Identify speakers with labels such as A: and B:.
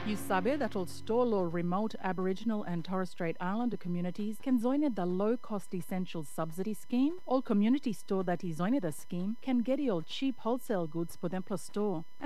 A: You sabe that all stall or remote Aboriginal and Torres Strait Islander communities can join the low-cost essentials subsidy scheme. All community store that is join the scheme can get all cheap wholesale goods por them store.